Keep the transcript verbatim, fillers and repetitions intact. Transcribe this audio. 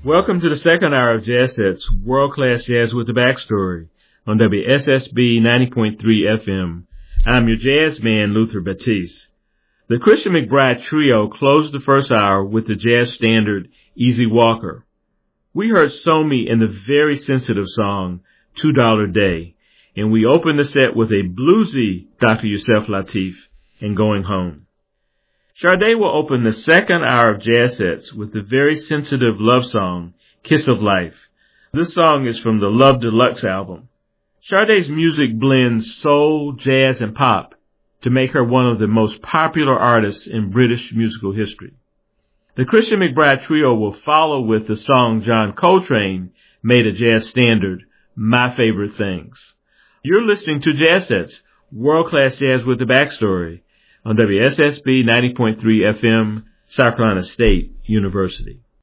Welcome to the second hour of Jazz Sets, world-class jazz with the backstory on W S S B ninety point three F M. I'm your jazz man, Luther Batiste. The Christian McBride Trio closed the first hour with the jazz standard Easy Walker. We heard Somi in the very sensitive song two dollar Day, and we opened the set with a bluesy Doctor Yusef Lateef and Going Home. Sade will open the second hour of Jazz Sets with the very sensitive love song, Kiss of Life. This song is from the Love Deluxe album. Sade's music blends soul, jazz, and pop to make her one of the most popular artists in British musical history. The Christian McBride Trio will follow with the song John Coltrane made a jazz standard, My Favorite Things. You're listening to Jazz Sets, world-class jazz with the backstory, on W S S B ninety point three F M, South Carolina State University.